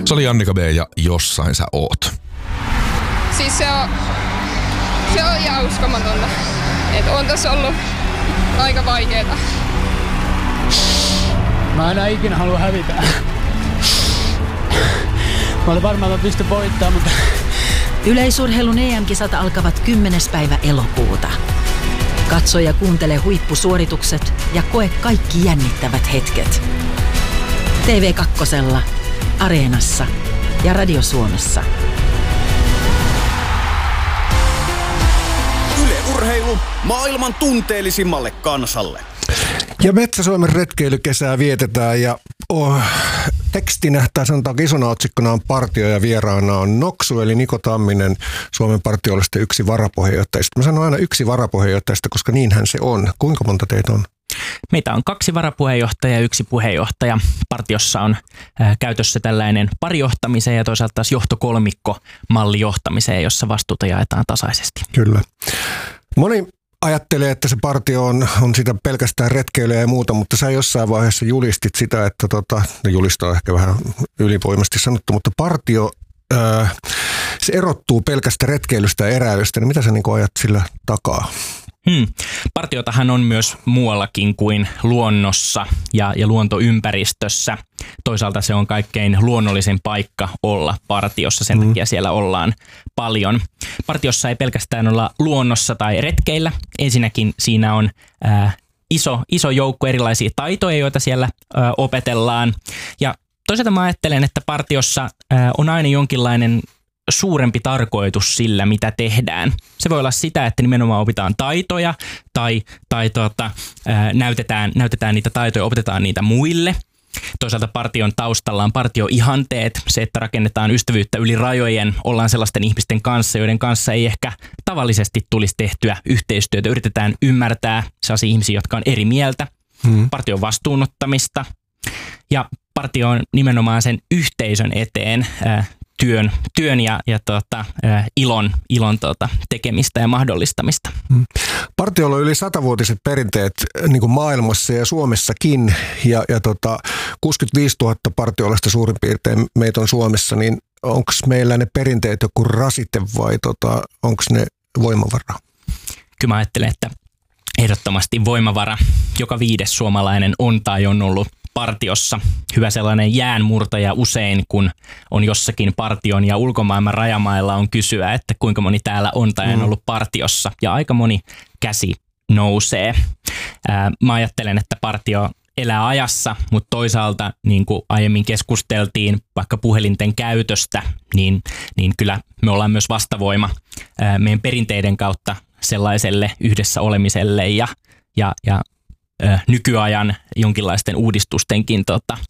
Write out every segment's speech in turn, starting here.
Se oli Annika B. ja Jossain sä oot. Siis se on ihan uskomatonta. Että on tässä ollut aika vaikeeta. Mä enää ikinä halua hävitä. Mä olin varmaan, että mä pystyn voittamaan, mutta... Yleisurheilun EM-kisat alkavat 10. päivä elokuuta. Katso ja kuuntele huippusuoritukset ja koe kaikki jännittävät hetket. TV2, Areenassa ja Radio Suomessa. Yle Urheilu maailman tunteellisimmalle kansalle. Ja Metsä-Suomen retkeilykesää vietetään ja tekstinä tai sanotaan isona otsikkona on partio ja vieraana on Noksu eli Niko Tamminen, Suomen partiollisten yksi varapuheenjohtajista. Mä sanon aina yksi varapuheenjohtajista, koska niinhän se on. Kuinka monta teitä on? Meitä on 2 varapuheenjohtajaa ja 1 puheenjohtaja. Partiossa on käytössä tällainen parijohtamiseen ja toisaalta taas johtokolmikko-malli johtamiseen, jossa vastuuta jaetaan tasaisesti. Kyllä. Moni ajattelee, että se partio on sitä pelkästään retkeilyä ja muuta, mutta sä jossain vaiheessa julistit sitä, että julistaa ehkä vähän ylivoimasti sanottu, mutta partio, se erottuu pelkästä retkeilystä ja eräilystä, niin mitä sä niin ajat sillä takaa? Partiotahan on myös muuallakin kuin luonnossa ja luontoympäristössä. Toisaalta se on kaikkein luonnollisin paikka olla partiossa, sen takia siellä ollaan paljon. Partiossa ei pelkästään olla luonnossa tai retkeillä. Ensinnäkin siinä on iso joukko erilaisia taitoja, joita siellä opetellaan. Ja toisaalta mä ajattelen, että partiossa on aina jonkinlainen suurempi tarkoitus sillä, mitä tehdään. Se voi olla sitä, että nimenomaan opitaan taitoja tai näytetään niitä taitoja, opetetaan niitä muille. Toisaalta partion taustalla on partioihanteet, se, että rakennetaan ystävyyttä yli rajojen, ollaan sellaisten ihmisten kanssa, joiden kanssa ei ehkä tavallisesti tulisi tehtyä yhteistyötä. Yritetään ymmärtää sellaisia ihmisiä, jotka on eri mieltä, partion vastuunottamista ja partio on nimenomaan sen yhteisön eteen työn ja ilon tekemistä ja mahdollistamista. Partiolla on yli 100-vuotiset perinteet niin kuin maailmassa ja Suomessakin ja 65 000 partiolaista suurin piirtein meitä on Suomessa, niin onko meillä ne perinteet joku rasite vai onko ne voimavara? Kyllä mä ajattelen, että ehdottomasti voimavara. Joka 5. suomalainen on tai on ollut partiossa. Hyvä sellainen jäänmurtaja usein, kun on jossakin partion ja ulkomaailman rajamailla on kysyä, että kuinka moni täällä on tai on ollut partiossa. Ja aika moni käsi nousee. Mä ajattelen, että partio elää ajassa, mutta toisaalta niin kuin aiemmin keskusteltiin vaikka puhelinten käytöstä, niin kyllä me ollaan myös vastavoima meidän perinteiden kautta sellaiselle yhdessä olemiselle ja nykyajan jonkinlaisten uudistustenkin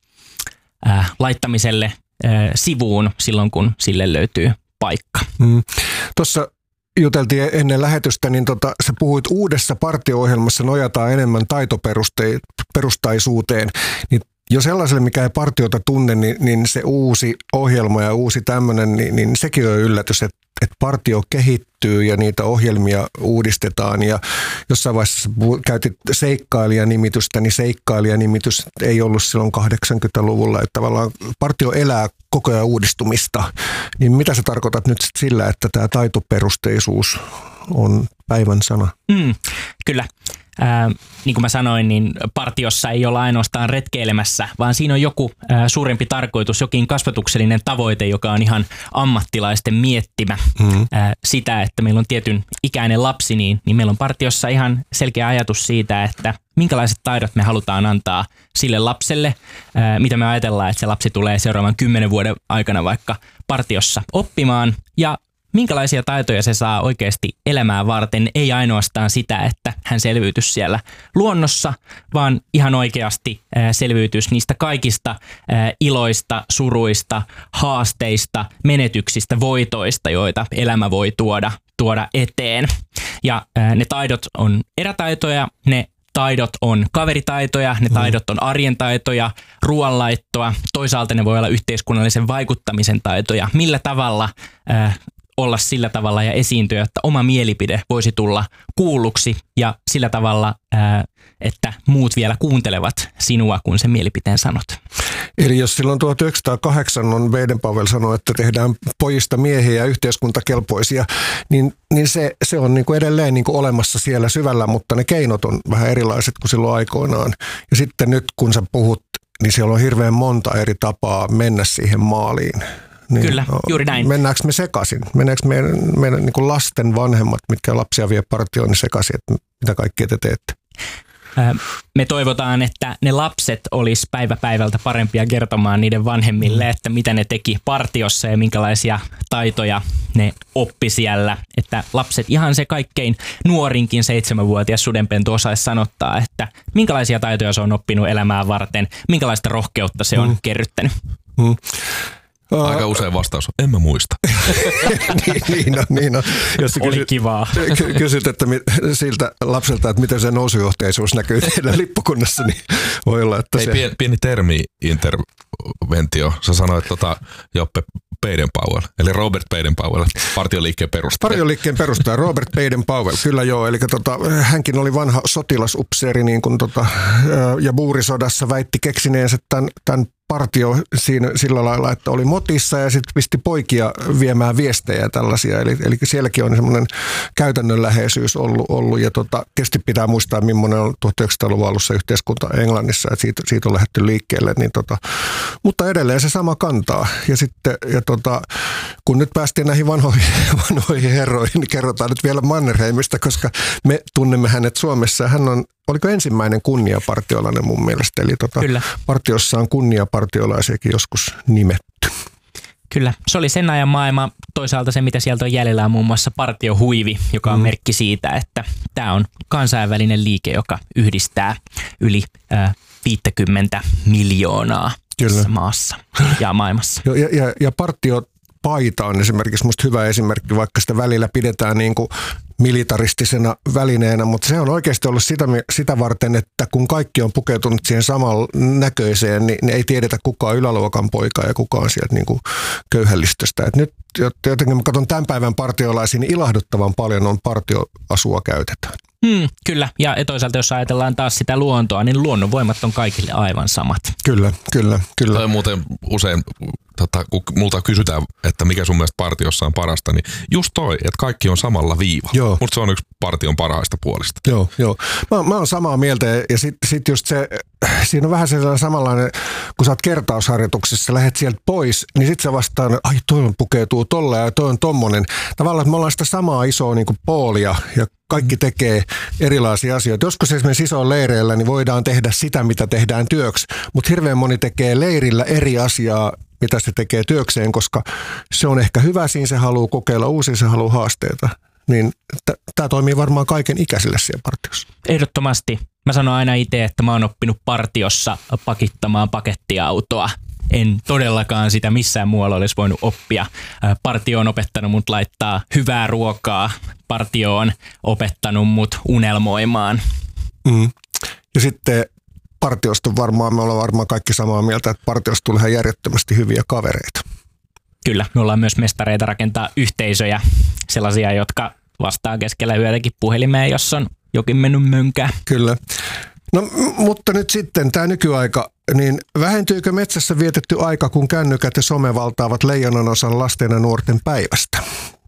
laittamiselle sivuun silloin, kun sille löytyy paikka. Tuossa juteltiin ennen lähetystä, niin sä puhuit uudessa partio-ohjelmassa nojataan enemmän taitoperustaisuuteen. Niin jo sellaiselle, mikä ei partiota tunne, niin se uusi ohjelma ja uusi tämmöinen, niin sekin on yllätys, että partio kehittyy ja niitä ohjelmia uudistetaan ja jossain vaiheessa käytit seikkailijanimitystä, niin seikkailijanimitystä ei ollut silloin 80-luvulla, että tavallaan partio elää koko ajan uudistumista. Niin mitä sä tarkoitat nyt sillä, että tämä taitoperusteisuus on päivän sana? Kyllä. Niin kuin mä sanoin, niin partiossa ei olla ainoastaan retkeilemässä, vaan siinä on joku suurempi tarkoitus, jokin kasvatuksellinen tavoite, joka on ihan ammattilaisten miettimä. Sitä, että meillä on tietyn ikäinen lapsi, niin meillä on partiossa ihan selkeä ajatus siitä, että minkälaiset taidot me halutaan antaa sille lapselle, mitä me ajatellaan, että se lapsi tulee seuraavan 10 vuoden aikana vaikka partiossa oppimaan ja minkälaisia taitoja se saa oikeasti elämää varten, ei ainoastaan sitä, että hän selviytyisi siellä luonnossa, vaan ihan oikeasti selviytyisi niistä kaikista iloista, suruista, haasteista, menetyksistä, voitoista, joita elämä voi tuoda eteen. Ja ne taidot on erätaitoja, ne taidot on kaveritaitoja, ne taidot on arjen taitoja, ruoanlaittoa, toisaalta ne voi olla yhteiskunnallisen vaikuttamisen taitoja, millä tavalla olla sillä tavalla ja esiintyä, että oma mielipide voisi tulla kuulluksi ja sillä tavalla, että muut vielä kuuntelevat sinua, kun sen mielipiteen sanot. Eli jos silloin 1908 on Baden-Powell sanoi, että tehdään pojista miehiä ja yhteiskuntakelpoisia, niin se on niin kuin edelleen niin kuin olemassa siellä syvällä, mutta ne keinot on vähän erilaiset kuin silloin aikoinaan. Ja sitten nyt kun sä puhut, niin siellä on hirveän monta eri tapaa mennä siihen maaliin. Niin, kyllä, juuri näin. Mennäänkö me sekaisin? Mennäänkö meidän niin kuin lasten vanhemmat, mitkä lapsia vie partioon, niin sekaisin, että mitä kaikkea te teette? Me toivotaan, että ne lapset olisi päivä päivältä parempia kertomaan niiden vanhemmille, että mitä ne teki partiossa ja minkälaisia taitoja ne oppi siellä. Että lapset, ihan se kaikkein nuorinkin 7-vuotias sudenpentu osaisi sanottaa, että minkälaisia taitoja se on oppinut elämää varten, minkälaista rohkeutta se on kerryttänyt. Aika usein vastaus on, en mä muista. niin on. Jos oli kivaa. Kysyt että siltä lapselta, että miten se nousujohteisuus näkyy teidän lippukunnassa, niin voi olla, että se... Pieni termi-interventio. Sä sanoit Joppe Baden-Powell, eli Robert Baden-Powell, partioliikkeen perustaja. Partioliikkeen perustaja, Robert Baden-Powell, kyllä joo. Eli hänkin oli vanha sotilasupseeri, niin kuin ja buurisodassa väitti keksineensä tämän partio siinä sillä lailla, että oli motissa ja sitten pisti poikia viemään viestejä ja tällaisia. Eli sielläkin on semmoinen käytännönläheisyys ollut ja tietysti pitää muistaa, millainen on 1900-luvun alussa yhteiskunta Englannissa, että siitä on lähdetty liikkeelle. Niin mutta edelleen se sama kantaa. Ja sitten kun nyt päästiin näihin vanhoihin herroihin, niin kerrotaan nyt vielä Mannerheimista, koska me tunnemme hänet Suomessa. Hän oliko ensimmäinen kunniapartiolainen mun mielestä? Eli partiossa on kunniapartiolaisiakin joskus nimetty. Kyllä, se oli sen ajan maailma. Toisaalta se, mitä sieltä on jäljellä, on muun muassa partiohuivi, joka on merkki siitä, että tämä on kansainvälinen liike, joka yhdistää yli 50 miljoonaa tässä maassa ja maailmassa. Ja partiopaita on esimerkiksi musta hyvä esimerkki, vaikka sitä välillä pidetään niin kuin militaristisena välineenä, mutta se on oikeasti ollut sitä varten, että kun kaikki on pukeutunut siihen samaan näköiseen, niin ei tiedetä kuka on yläluokan poika ja kuka on sieltä niin kuin köyhällistöstä. Et nyt jotenkin mä katson tämän päivän partiolaisiin, niin ilahduttavan paljon on partioasua käytetään. Kyllä, ja toisaalta jos ajatellaan taas sitä luontoa, niin luonnonvoimat on kaikille aivan samat. Kyllä. Tai muuten usein, kun multa kysytään, että mikä sun mielestä partiossa on parasta, niin just toi, että kaikki on samalla viivalla. Mutta se on yksi partion parhaista puolista. Joo. Mä oon samaa mieltä ja sit just se, siinä on vähän sellainen samanlainen, kun sä oot kertausharjoituksessa, lähet sieltä pois, niin sit sä vastaan, ai toi pukeutuu tolle ja toi on tommonen. Tavallaan, että me ollaan sitä samaa isoa niin kuin poolia ja kaikki tekee erilaisia asioita. Joskus esimerkiksi isoilla leireillä niin voidaan tehdä sitä, mitä tehdään työksi, mutta hirveän moni tekee leirillä eri asiaa, mitä se tekee työkseen, koska se on ehkä hyvä siinä, se haluaa kokeilla uusia, se haluaa haasteita. Niin tämä toimii varmaan kaiken ikäisille siellä partiossa. Ehdottomasti. Mä sanon aina itse, että mä oon oppinut partiossa pakittamaan pakettiautoa. En todellakaan sitä missään muualla olisi voinut oppia. Partio on opettanut mut laittaa hyvää ruokaa. Partio on opettanut mut unelmoimaan. Ja sitten partiosta me ollaan varmaan kaikki samaa mieltä, että partiosta tulee ihan järjettömästi hyviä kavereita. Kyllä, me ollaan myös mestareita rakentaa yhteisöjä, sellaisia, jotka vastaa keskellä yötäkin puhelimeen, jos on jokin mennyt mönkään. Kyllä. No, mutta nyt sitten tämä nykyaika, niin vähentyykö metsässä vietetty aika, kun kännykät ja some valtaavat leijonanosan lasten ja nuorten päivästä?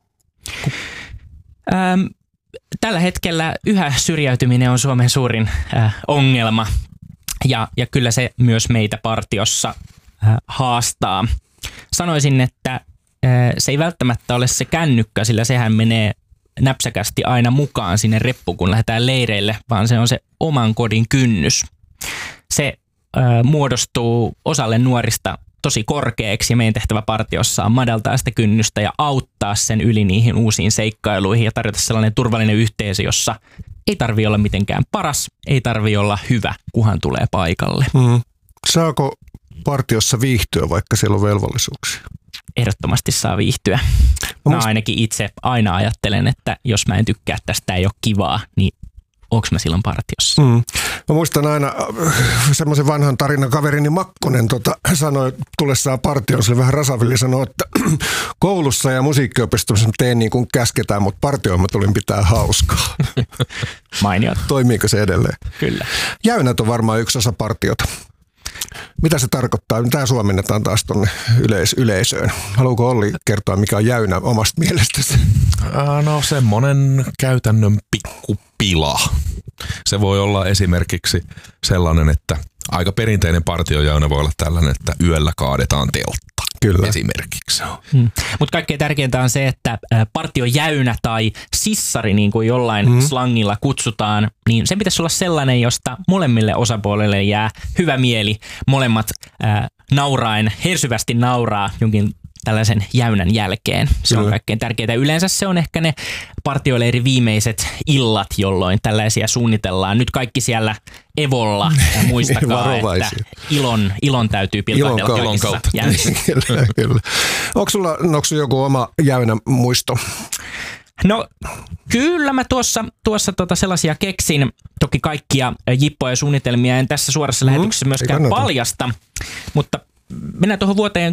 Tällä hetkellä yhä syrjäytyminen on Suomen suurin ongelma ja kyllä se myös meitä partiossa haastaa. Sanoisin, että se ei välttämättä ole se kännykkä, sillä sehän menee näpsäkästi aina mukaan sinne reppuun, kun lähdetään leireille, vaan se on se oman kodin kynnys. Se muodostuu osalle nuorista tosi korkeaksi ja meidän tehtävä partiossa on madaltaa sitä kynnystä ja auttaa sen yli niihin uusiin seikkailuihin ja tarjota sellainen turvallinen yhteisö, jossa ei tarvitse olla mitenkään paras, ei tarvitse olla hyvä, kunhan tulee paikalle. Saako partiossa viihtyä, vaikka siellä on velvollisuuksia? Ehdottomasti saa viihtyä. Mä ainakin itse aina ajattelen, että jos mä en tykkää tästä, ei ole kivaa, niin onko mä silloin partiossa? Mä muistan aina semmoisen vanhan tarinan kaverini Makkonen sanoi tullessaan partioon, se oli vähän rasavilli, sanoi, että koulussa ja musiikkiopistossa tein niin kuin käsketään, mutta partioon mä tulin pitää hauskaa. Mainiot. Toimiiko se edelleen? Kyllä. Jäynät on varmaan yksi osa partiota. Mitä se tarkoittaa? Tämä suomennetaan taas tuonne yleisöön. Haluatko Olli kertoa, mikä on jäynä omasta mielestäsi? No semmoinen käytännön pikkupila. Se voi olla esimerkiksi sellainen, että aika perinteinen partiojäynä voi olla tällainen, että yöllä kaadetaan teltta. Kyllä. Esimerkiksi. Mutta kaikkein tärkeintä on se, että partiojäynä tai sissari, niin kuin jollain slangilla kutsutaan, niin se pitäisi olla sellainen, josta molemmille osapuolille jää hyvä mieli. Molemmat nauraen, hersyvästi nauraa jonkin tällaisen jäynän jälkeen. Se on kaikkein tärkeintä. Yleensä se on ehkä ne partioleirin viimeiset illat, jolloin tällaisia suunnitellaan. Nyt kaikki siellä Evolla muistakaa, että ilon täytyy pilkatella kaikissa jäynissä. Kyllä. Onko sulla joku oma jäynä muisto? No kyllä mä tuossa sellaisia keksin. Toki kaikkia jippoja ja suunnitelmia en tässä suorassa lähetyksessä myöskään paljasta, mutta mennään tuohon vuoteen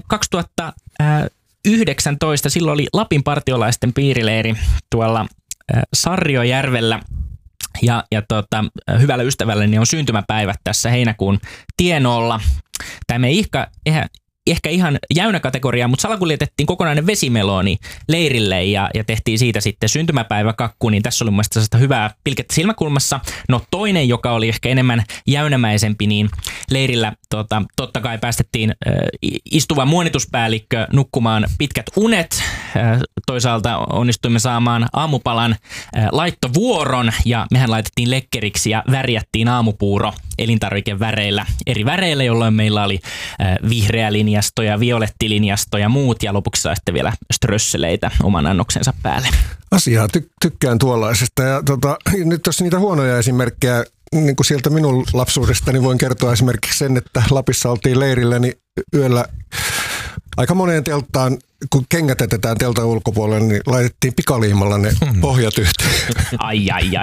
2019. Silloin oli Lapin partiolaisten piirileiri tuolla Sarriojärvellä. Ja hyvällä ystävälleni on syntymäpäivät tässä heinäkuun tienoolla. Tämä ei ehkä ihan jäynäkategoriaa, mutta salakuljetettiin kokonainen vesimeloni leirille ja tehtiin siitä sitten syntymäpäiväkakku, niin tässä oli mun mielestä hyvää pilkettä silmäkulmassa. No toinen, joka oli ehkä enemmän jäynämäisempi, niin leirillä totta kai päästettiin istuva muonituspäällikkö nukkumaan pitkät unet. Toisaalta onnistuimme saamaan aamupalan laittovuoron ja mehän laitettiin lekkeriksi ja värjättiin aamupuuro elintarvikeväreillä, eri väreillä, jolloin meillä oli vihreä linjasto ja violettilinjasto ja muut ja lopuksi saa sitten vielä strösseleitä oman annoksensa päälle. Asiaa tykkään tuollaisesta ja nyt jos niitä huonoja esimerkkejä niin kuin sieltä minun lapsuudestani voin kertoa esimerkiksi sen, että Lapissa oltiin leirillä, niin yöllä aika moneen telttaan, kun kengät jätetään teltan ulkopuolelle, niin laitettiin pikaliimalla ne pohjat yhteen. Ai.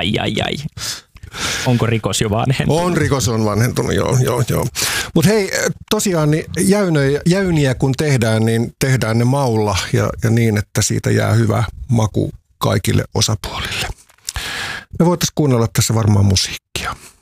Onko rikos jo vanhentunut? Rikos on vanhentunut, joo. Mutta hei, tosiaan niin jäyniä kun tehdään, niin tehdään ne maulla ja niin, että siitä jää hyvä maku kaikille osapuolille. Me voitaisiin kuunnella tässä varmaan musiikkia.